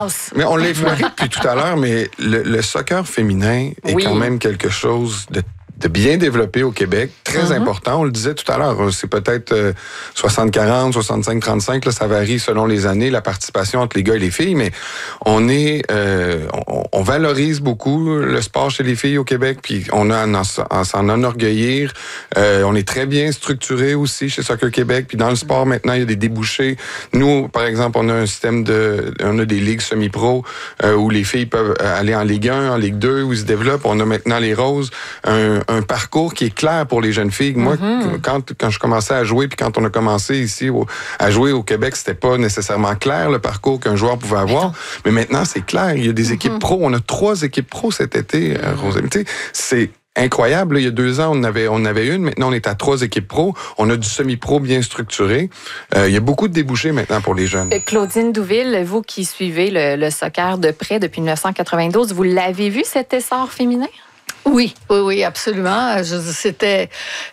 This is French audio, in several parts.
Mais on l'a effleuré depuis tout à l'heure, mais le soccer féminin est quand même quelque chose de bien développé au Québec, très important. On le disait tout à l'heure, c'est peut-être 60-40, 65-35, là, ça varie selon les années, la participation entre les gars et les filles, mais on valorise beaucoup le sport chez les filles au Québec, puis on a à s'en enorgueillir. On est très bien structuré aussi chez Soccer Québec, puis dans le sport, maintenant, il y a des débouchés. Nous, par exemple, on a un système on a des ligues semi-pro où les filles peuvent aller en Ligue 1, en Ligue 2, où ils se développent. On a maintenant les Roses, un parcours qui est clair pour les jeunes filles. Moi, quand je commençais à jouer, puis quand on a commencé ici à jouer au Québec, c'était pas nécessairement clair le parcours qu'un joueur pouvait avoir. Mais maintenant, c'est clair. Il y a des équipes pro. On a 3 équipes pro cet été, Rosée. Tu sais, c'est incroyable. Là, il y a 2 ans, on avait une. Maintenant, on est à 3 équipes pro. On a du semi-pro bien structuré. Il y a beaucoup de débouchés maintenant pour les jeunes. Claudine Douville, vous qui suivez le soccer de près depuis 1992, vous l'avez vu, cet essor féminin? Oui, absolument. C'était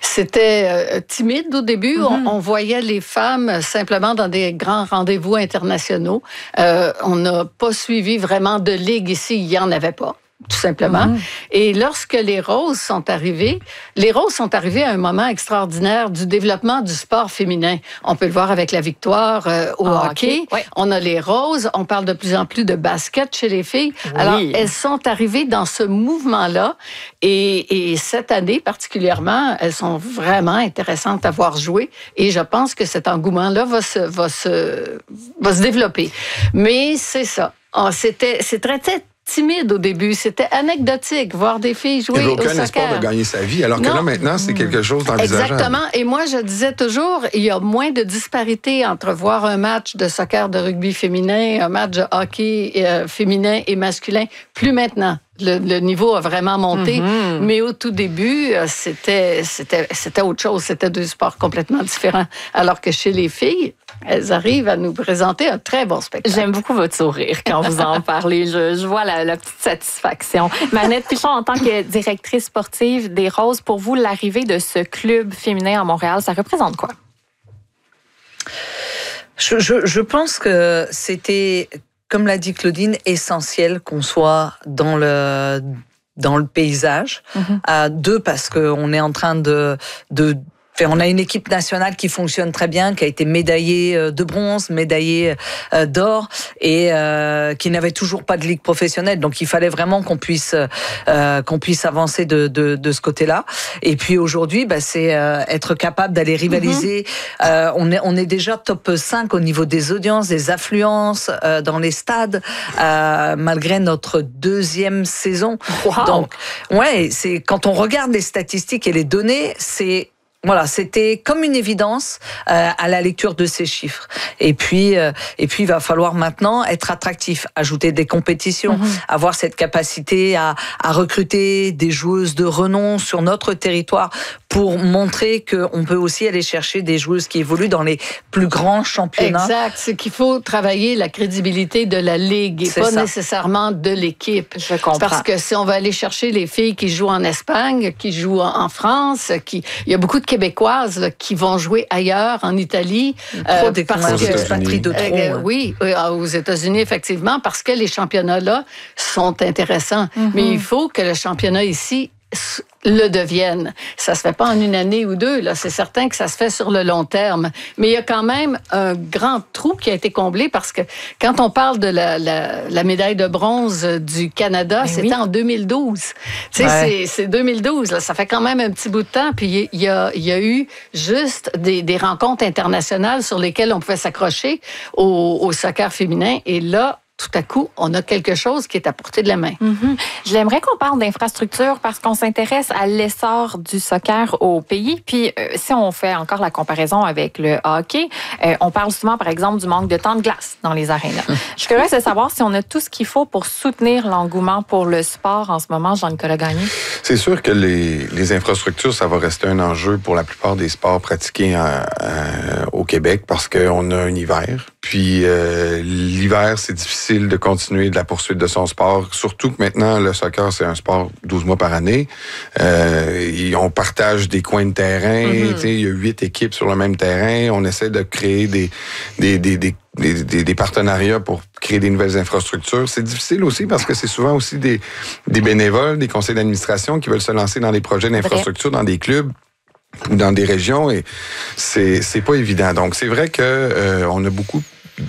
timide au début. On voyait les femmes simplement dans des grands rendez-vous internationaux. On n'a pas suivi vraiment de ligue ici. Il n'y en avait pas, tout simplement. Et lorsque les Roses sont arrivées à un moment extraordinaire du développement du sport féminin. On peut le voir avec la victoire au hockey. Oui. On a les Roses. On parle de plus en plus de basket chez les filles. Oui. Alors, elles sont arrivées dans ce mouvement-là. Et cette année, particulièrement, elles sont vraiment intéressantes à voir jouer. Et je pense que cet engouement-là va se développer. Mais c'est ça. C'est très timide au début. C'était anecdotique, voir des filles jouer au soccer. Il n'y avait aucun espoir de gagner sa vie, alors que là, maintenant, c'est quelque chose d'envisageable. Exactement. Et moi, je disais toujours, il y a moins de disparité entre voir un match de soccer de rugby féminin, un match de hockey féminin et masculin, plus maintenant. Le niveau a vraiment monté, mais au tout début, c'était autre chose. C'était 2 sports complètement différents. Alors que chez les filles, elles arrivent à nous présenter un très bon spectacle. J'aime beaucoup votre sourire quand vous en parlez. Je vois la petite satisfaction. Manette Pichon, en tant que directrice sportive des Roses, pour vous, l'arrivée de ce club féminin à Montréal, ça représente quoi? Je pense que c'était, comme l'a dit Claudine, essentiel qu'on soit dans le paysage. 2, parce qu'on est en train on a une équipe nationale qui fonctionne très bien, qui a été médaillée de bronze, médaillée d'or, et qui n'avait toujours pas de ligue professionnelle. Donc, il fallait vraiment qu'on puisse avancer de ce côté-là. Et puis aujourd'hui, c'est être capable d'aller rivaliser. On est déjà top 5 au niveau des audiences, des affluences dans les stades, malgré notre 2e saison. Wow. Donc, c'est quand on regarde les statistiques et les données, c'était comme une évidence à la lecture de ces chiffres. Et puis, il va falloir maintenant être attractif, ajouter des compétitions, avoir cette capacité à recruter des joueuses de renom sur notre territoire pour montrer qu'on peut aussi aller chercher des joueuses qui évoluent dans les plus grands championnats. Exact. C'est qu'il faut travailler la crédibilité de la Ligue et pas nécessairement de l'équipe. Je comprends. Parce que si on va aller chercher les filles qui jouent en Espagne, qui jouent en France, il y a beaucoup de Québécoises là, qui vont jouer ailleurs, en Italie. Trop d'expatriés de trop. Oui, aux États-Unis, effectivement, parce que les championnats-là sont intéressants. Mais il faut que le championnat ici le deviennent. Ça se fait pas en une année ou 2, là. C'est certain que ça se fait sur le long terme. Mais il y a quand même un grand trou qui a été comblé parce que quand on parle de la médaille de bronze du Canada, c'était en 2012. Tu sais, c'est 2012, là. Ça fait quand même un petit bout de temps. Puis il y a eu juste des rencontres internationales sur lesquelles on pouvait s'accrocher au soccer féminin. Et là, tout à coup, on a quelque chose qui est à portée de la main. J'aimerais qu'on parle d'infrastructure parce qu'on s'intéresse à l'essor du soccer au pays. Puis, si on fait encore la comparaison avec le hockey, on parle souvent, par exemple, du manque de temps de glace dans les arénas. Je suis curieuse de savoir si on a tout ce qu'il faut pour soutenir l'engouement pour le sport en ce moment, Jean-Nicolas Gagné. C'est sûr que les infrastructures, ça va rester un enjeu pour la plupart des sports pratiqués au Québec parce qu'on a un hiver Puis l'hiver, c'est difficile de continuer de la poursuite de son sport. Surtout que maintenant, le soccer, c'est un sport 12 mois par année. On partage des coins de terrain. Il y a 8 équipes sur le même terrain. On essaie de créer des partenariats pour créer des nouvelles infrastructures. C'est difficile aussi parce que c'est souvent aussi des bénévoles, des conseils d'administration qui veulent se lancer dans des projets d'infrastructure dans des clubs ou dans des régions et c'est pas évident. Donc c'est vrai que on a beaucoup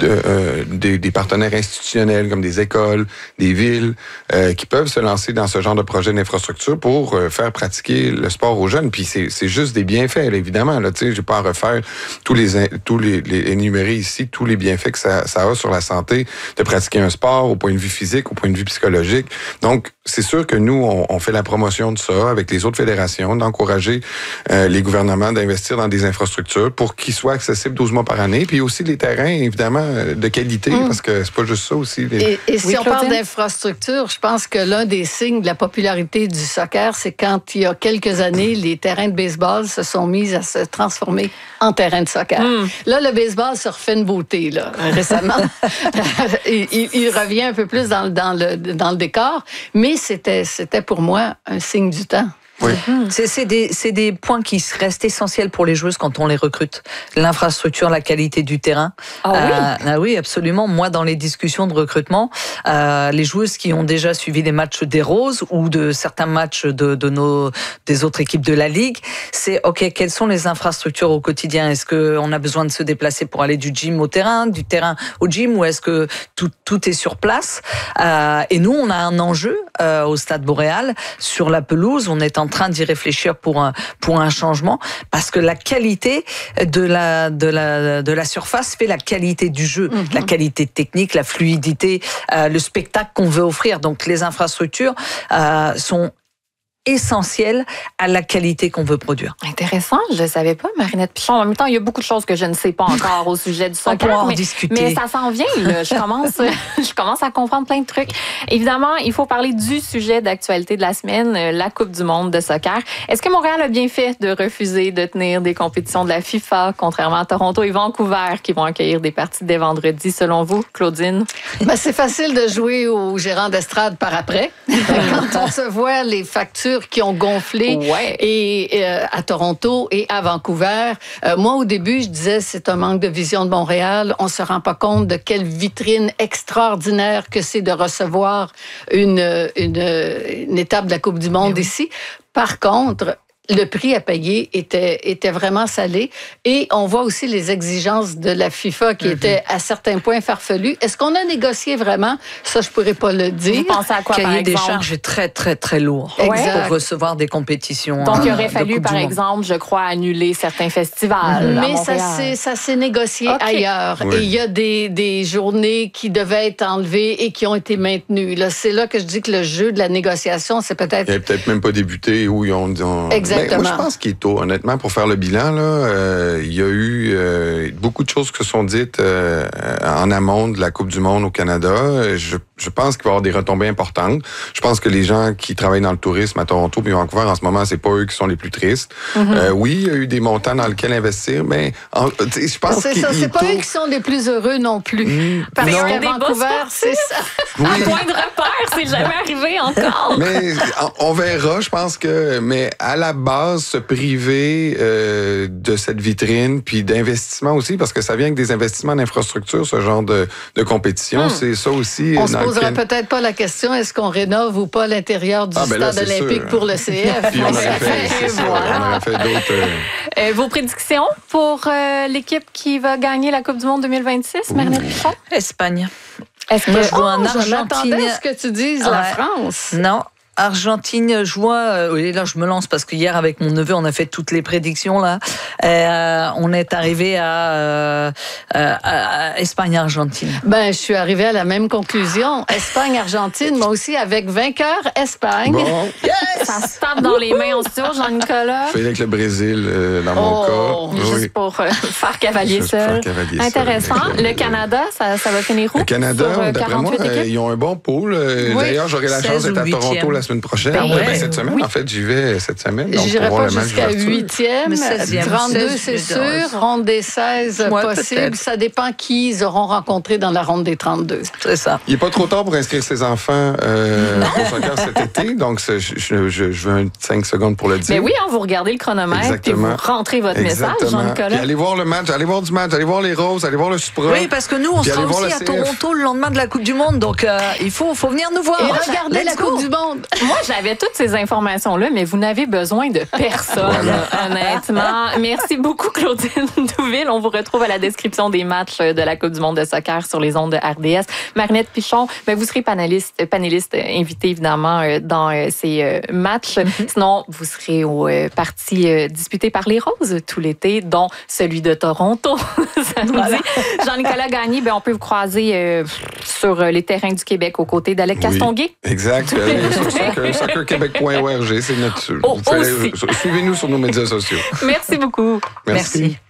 des partenaires institutionnels comme des écoles, des villes qui peuvent se lancer dans ce genre de projet d'infrastructure pour faire pratiquer le sport aux jeunes. Puis c'est juste des bienfaits, là, évidemment. Là, tu sais, j'ai pas à refaire tous les énumérer ici, tous les bienfaits que ça a sur la santé de pratiquer un sport au point de vue physique, au point de vue psychologique. Donc c'est sûr que nous on fait la promotion de ça avec les autres fédérations, d'encourager les gouvernements d'investir dans des infrastructures pour qu'ils soient accessibles 12 mois par année. Puis aussi les terrains, évidemment, de qualité, parce que c'est pas juste ça aussi. Et si on parle d'infrastructure, je pense que l'un des signes de la popularité du soccer, c'est quand il y a quelques années, les terrains de baseball se sont mis à se transformer en terrain de soccer. Là, le baseball se refait une beauté, là, récemment. il revient un peu plus dans le décor, mais c'était pour moi un signe du temps. Oui. C'est des points qui restent essentiels pour les joueuses quand on les recrute. L'infrastructure, la qualité du terrain. Oui, absolument. Moi, dans les discussions de recrutement, les joueuses qui ont déjà suivi des matchs des Roses ou de certains matchs des autres équipes de la Ligue, c'est OK, quelles sont les infrastructures au quotidien? Est-ce qu'on a besoin de se déplacer pour aller du gym au terrain, du terrain au gym, ou est-ce que tout est sur place? Et nous, on a un enjeu au Stade Boréal sur la pelouse. On est en train d'y réfléchir pour un changement, parce que la qualité de la surface fait la qualité du jeu, la qualité technique, la fluidité, le spectacle qu'on veut offrir. Donc les infrastructures sont essentiel à la qualité qu'on veut produire. Intéressant, je ne savais pas, Marinette Pichon. En même temps, il y a beaucoup de choses que je ne sais pas encore au sujet du soccer. On pourra en discuter. Mais ça s'en vient, là. Je commence à comprendre plein de trucs. Évidemment, il faut parler du sujet d'actualité de la semaine, la Coupe du monde de soccer. Est-ce que Montréal a bien fait de refuser de tenir des compétitions de la FIFA, contrairement à Toronto et Vancouver, qui vont accueillir des parties dès vendredi, selon vous, Claudine? C'est facile de jouer au gérant d'estrade par après. Quand on se voit les factures qui ont gonflé et à Toronto et à Vancouver. Moi, au début, je disais c'est un manque de vision de Montréal. On se rend pas compte de quelle vitrine extraordinaire que c'est de recevoir une étape de la Coupe du monde ici. Par contre, le prix à payer était vraiment salé. Et on voit aussi les exigences de la FIFA qui étaient à certains points farfelues. Est-ce qu'on a négocié vraiment? Ça, je pourrais pas le dire. Vous pensez à quoi, par exemple? Le cahier des charges est très, très, très lourd pour recevoir des compétitions. Donc, il aurait fallu, par exemple, je crois, annuler certains festivals. Mais ça s'est négocié ailleurs. Oui. Et il y a des journées qui devaient être enlevées et qui ont été maintenues. Là, c'est là que je dis que le jeu de la négociation, c'est peut-être... Il n'avait peut-être même pas débuté où ils ont... Exactement. Moi, je pense qu'il est tôt, honnêtement, pour faire le bilan. Là, il y a eu beaucoup de choses qui se sont dites en amont de la Coupe du monde au Canada. Je pense qu'il va y avoir des retombées importantes. Je pense que les gens qui travaillent dans le tourisme à Toronto et Vancouver, en ce moment, c'est pas eux qui sont les plus tristes. Oui, il y a eu des montants dans lesquels investir, mais je pense que c'est pas eux qui sont les plus heureux non plus. Parce qu'à Vancouver, c'est ça. Oui. Un point de repère, c'est jamais arrivé encore. Mais on verra, je pense que... Mais à la base, se priver de cette vitrine, puis d'investissement aussi, parce que ça vient avec des investissements d'infrastructure, ce genre de compétition. C'est ça aussi. On se posera peut-être pas la question, est-ce qu'on rénove ou pas l'intérieur du stade olympique pour le CF? Puis on aurait fait d'autres... Vos prédictions pour l'équipe qui va gagner la Coupe du monde 2026, Marinette Pichon? Espagne. Est-ce que je vois en Argentine? J'attendais ce que tu dises, la France. Non. Argentine joie, et là je me lance parce que hier avec mon neveu on a fait toutes les prédictions là. On est arrivé à Espagne-Argentine. Je suis arrivée à la même conclusion. Espagne-Argentine, moi aussi avec vainqueur Espagne. Bon. Yes! Ça se tape dans les mains au studio, Jean-Nicolas. Je fais avec le Brésil dans mon cas. Juste pour faire cavalier seul. Intéressant. Le Canada, ça va finir où? Le Canada, d'après moi, ils ont un bon pôle. D'ailleurs, j'aurai la chance d'être à Toronto la semaine semaine prochaine. Cette semaine, en fait, j'y vais cette semaine. Je n'irai pas jusqu'à 8e. 16e. 32, c'est sûr. Ronde des 16, possible. Peut-être. Ça dépend qui ils auront rencontré dans la ronde des 32. C'est ça. Il n'est pas trop tard pour inscrire ses enfants au soccer cet été. Donc, je veux 5 secondes pour le dire. Mais oui, vous regardez le chronomètre et vous rentrez votre message, Jean-Nicolas. Puis allez voir le match, allez voir du match, allez voir les Roses, allez voir le Supra. Oui, parce que nous, on sera aussi à Toronto le lendemain de la Coupe du Monde. Donc, il faut venir nous voir. Et regardez la Coupe du Monde. Moi, j'avais toutes ces informations-là, mais vous n'avez besoin de personne, honnêtement. Merci beaucoup, Claudine Douville. On vous retrouve à la description des matchs de la Coupe du Monde de soccer sur les ondes de RDS. Marinette Pichon, vous serez panéliste invité, évidemment, dans ces matchs. Sinon, vous serez aux parties disputées par les Roses tout l'été, dont celui de Toronto. Samedi. Jean-Nicolas Gagné, on peut vous croiser sur les terrains du Québec aux côtés d'Alec Castonguay. Exact. Sur soccerquebec.org, c'est notre... Suivez-nous sur nos médias sociaux. Merci beaucoup. Merci.